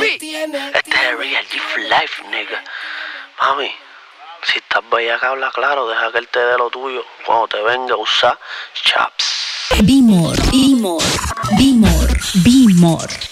Este es el Real G for Life, nigga. Mami, si estás bella que habla claro, deja que él te dé lo tuyo. Cuando te venga a usar chaps. Be more, be more, be more, be more.